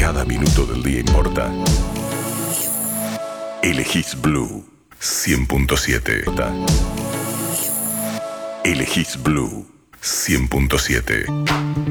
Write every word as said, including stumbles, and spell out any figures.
cada minuto del día importa. Elegís Blue cien punto siete. Elegís Blue cien punto siete.